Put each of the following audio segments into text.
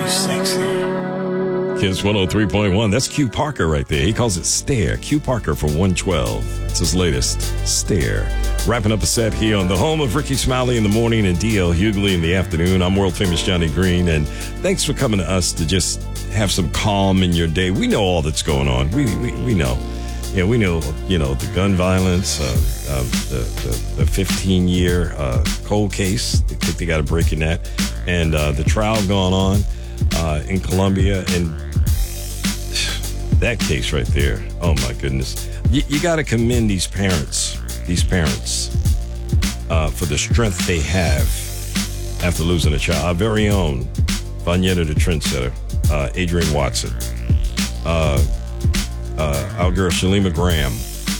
sexy. Kiss 103.1. That's Q Parker right there. He calls it Stare. Q Parker from 112. It's his latest, Stare. Wrapping up a set here on the home of Ricky Smiley in the morning and D.L. Hughley in the afternoon. I'm world famous Johnny Green, and thanks for coming to us to just have some calm in your day. We know all that's going on. We know. Yeah, we know, the gun violence, the 15-year cold case. They think they got a break in that. And the trial going on in Colombia. And that case right there, oh, my goodness. You got to commend these parents for the strength they have after losing a child. Our very own Vanyetta the Trendsetter, Adrian Watson, our girl Shalima Graham,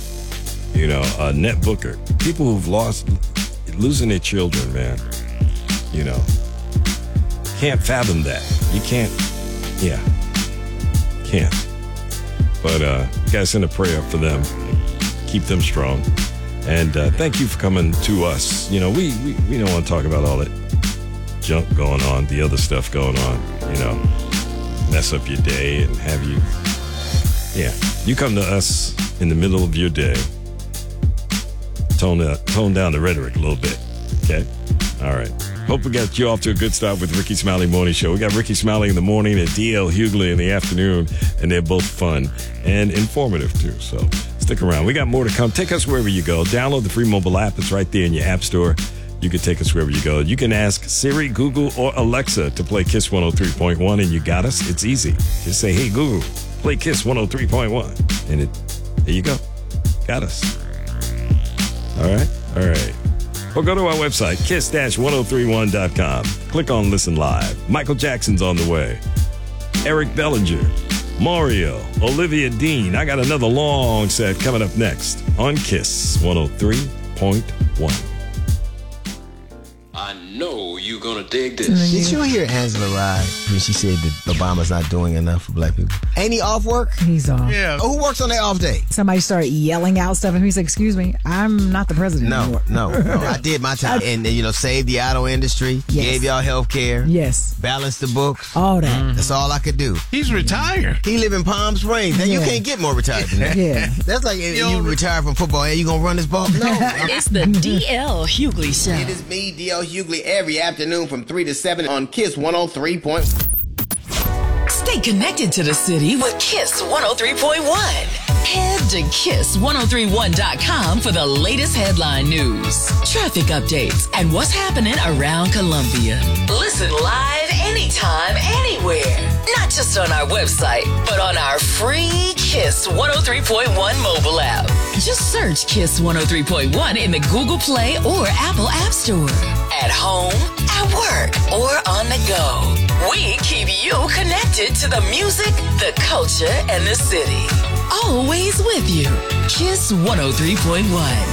Net Booker, people who've losing their children, man, can't fathom that. You can't. But you guys send a prayer for them, keep them strong, and thank you for coming to us. We don't want to talk about all that junk going on, the other stuff going on, mess up your day and have you. Yeah, you come to us in the middle of your day. Tone down the rhetoric a little bit, okay? All right. Hope we got you off to a good start with Ricky Smiley Morning Show. We got Ricky Smiley in the morning and D.L. Hughley in the afternoon, and they're both fun and informative, too. So stick around. We got more to come. Take us wherever you go. Download the free mobile app. It's right there in your app store. You can take us wherever you go. You can ask Siri, Google, or Alexa to play Kiss 103.1, and you got us. It's easy. Just say, hey, Google, play Kiss 103.1. And there you go. Got us. All right. Or go to our website, kiss-1031.com. Click on Listen Live. Michael Jackson's on the way. Eric Bellinger, Mario, Olivia Dean. I got another long set coming up next on Kiss 103.1. I know you're gonna dig this. Did you hear Angela Rye when she said that Obama's not doing enough for black people? Ain't he off work? He's off. Yeah. Oh, who works on their off day? Somebody started yelling out stuff, and he said, excuse me, I'm not the president anymore. No. I did my time. And, saved the auto industry, gave y'all health care. Yes. Balanced the books. All that. That's all I could do. He's retired. He live in Palm Springs. Now, you can't get more retired than that. Yeah. That's like if you retire from football, you gonna run this ball? No. It's the D.L. Hughley Show. It is me, D.L. Hughley, every afternoon from 3 to 7 on Kiss 103. Stay connected to the city with Kiss 103.1. Head to kiss1031.com for the latest headline news, traffic updates, and what's happening around Columbia. Listen live anytime, anywhere. Not just on our website, but on our free Kiss 103.1 mobile app. Just search Kiss 103.1 in the Google Play or Apple App Store. At home, at work, or on the go. We keep you connected to the music, the culture, and the city. Always with you. Kiss 103.1.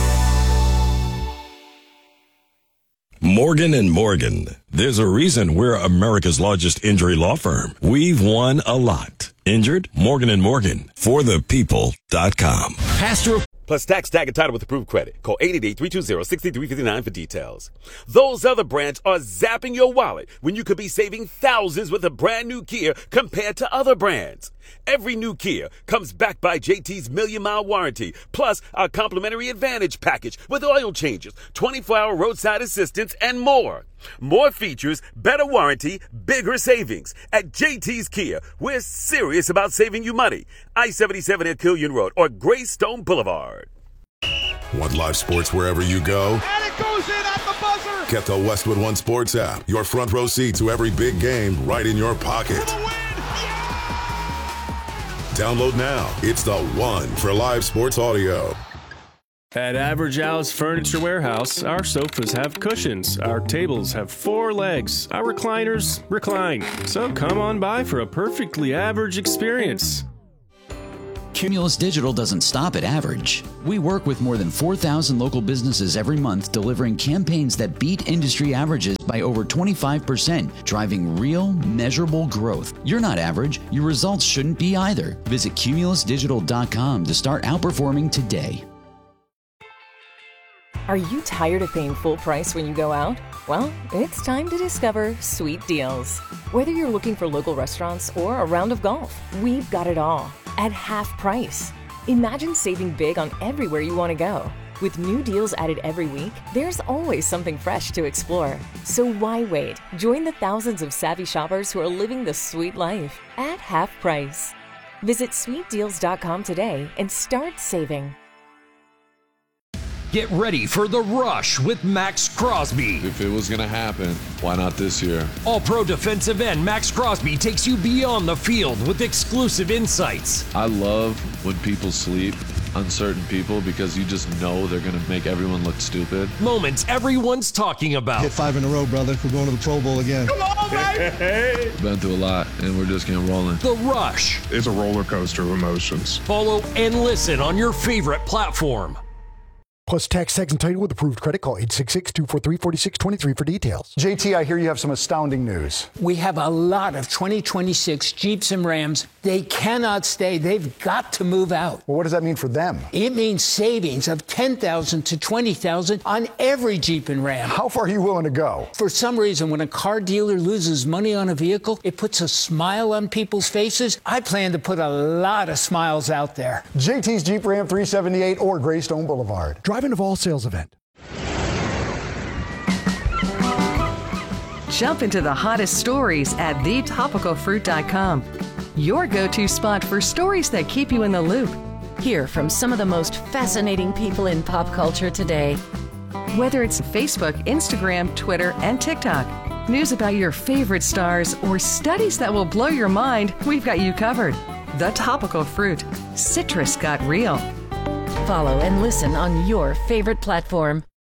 Morgan & Morgan. There's a reason we're America's largest injury law firm. We've won a lot. Injured? Morgan & Morgan. ForThePeople.com. Pastor plus tax, tag, and title with approved credit. Call 888-320-6359 for details. Those other brands are zapping your wallet when you could be saving thousands with a brand new Kia compared to other brands. Every new Kia comes backed by JT's million-mile warranty, plus our complimentary Advantage package with oil changes, 24-hour roadside assistance, and more. More features, better warranty, bigger savings. At JT's Kia, we're serious about saving you money. I-77 at Killian Road or Greystone Boulevard. Want live sports wherever you go? And it goes in at the buzzer! Get the Westwood One Sports app. Your front row seat to every big game right in your pocket. Download now. It's the one for live sports audio. At Average Al's Furniture Warehouse, our sofas have cushions, our tables have 4 legs, our recliners recline. So come on by for a perfectly average experience. Cumulus Digital doesn't stop at average. We work with more than 4,000 local businesses every month, delivering campaigns that beat industry averages by over 25%, driving real, measurable growth. You're not average. Your results shouldn't be either. Visit cumulusdigital.com to start outperforming today. Are you tired of paying full price when you go out? Well, it's time to discover Sweet Deals. Whether you're looking for local restaurants or a round of golf, we've got it all at half price. Imagine saving big on everywhere you want to go. With new deals added every week, there's always something fresh to explore. So why wait? Join the thousands of savvy shoppers who are living the sweet life at half price. Visit sweetdeals.com today and start saving. Get ready for the rush with Max Crosby. If it was going to happen, why not this year? All-pro defensive end Max Crosby takes you beyond the field with exclusive insights. I love when people sleep on certain people because you just know they're going to make everyone look stupid. Moments everyone's talking about. Hit 5 in a row, brother. We're going to the Pro Bowl again. Come on, baby! Been through a lot, and we're just getting rolling. The Rush. It's a roller coaster of emotions. Follow and listen on your favorite platform. Plus tax and title with approved credit. Call 866-243-4623 for details. JT, I hear you have some astounding news. We have a lot of 2026 Jeeps and Rams. They cannot stay. They've got to move out. Well, what does that mean for them? It means savings of $10,000 to $20,000 on every Jeep and Ram. How far are you willing to go? For some reason, when a car dealer loses money on a vehicle, it puts a smile on people's faces. I plan to put a lot of smiles out there. JT's Jeep Ram 378 or Greystone Boulevard. Drive-in of all sales event. Jump into the hottest stories at thetopicalfruit.com. Your go-to spot for stories that keep you in the loop. Hear from some of the most fascinating people in pop culture today. Whether it's Facebook, Instagram, Twitter, and TikTok, news about your favorite stars, or studies that will blow your mind, we've got you covered. The Topical Fruit. Citrus got real. Follow and listen on your favorite platform.